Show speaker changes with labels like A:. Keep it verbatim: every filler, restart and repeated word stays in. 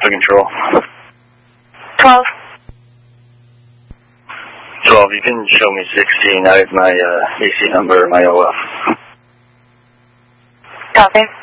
A: Alpha Control.
B: twelve.
A: twelve, you can show me sixteen. I have my uh, A C number, my O F.
B: Copy.